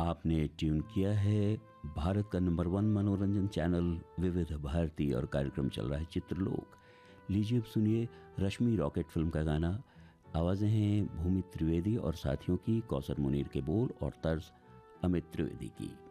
आपने ट्यून किया है भारत का नंबर 1 मनोरंजन चैनल विविध भारती और कार्यक्रम चल रहा है चित्रलोक। लीजिए अब सुनिए रश्मि रॉकेट फिल्म का गाना। आवाज़ें हैं भूमि त्रिवेदी और साथियों की, कौसर मुनीर के बोल और तर्ज अमित त्रिवेदी की।